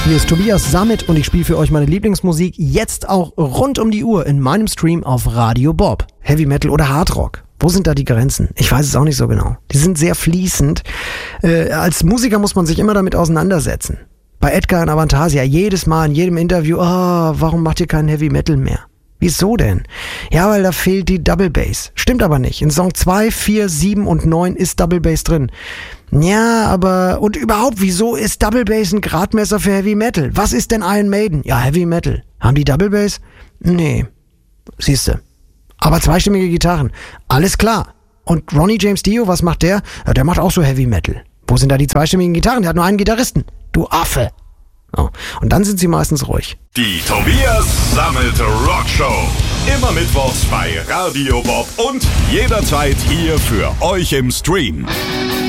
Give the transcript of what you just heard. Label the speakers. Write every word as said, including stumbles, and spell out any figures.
Speaker 1: Hier ist Tobias Sammet und ich spiele für euch meine Lieblingsmusik jetzt auch rund um die Uhr in meinem Stream auf Radio Bob. Heavy Metal oder Hard Rock? Wo sind da die Grenzen? Ich weiß es auch nicht so genau. Die sind sehr fließend. Äh, als Musiker muss man sich immer damit auseinandersetzen. Bei Edgar und Avantasia jedes Mal in jedem Interview, ah, oh, warum macht ihr keinen Heavy Metal mehr? Wieso denn? Ja, weil da fehlt die Double Bass. Stimmt aber nicht. In Song zwei, vier, sieben und neun ist Double Bass drin. Ja, aber und überhaupt, wieso ist Double Bass ein Gradmesser für Heavy Metal? Was ist denn Iron Maiden? Ja, Heavy Metal. Haben die Double Bass? Nee. Siehste. Aber zweistimmige Gitarren. Alles klar. Und Ronnie James Dio, was macht der? Ja, der macht auch so Heavy Metal. Wo sind da die zweistimmigen Gitarren? Der hat nur einen Gitarristen. Du Affe. Oh. Und dann sind sie meistens ruhig.
Speaker 2: Die Tobias Sammet Rock Show. Immer mittwochs bei Radio Bob und jederzeit hier für euch im Stream.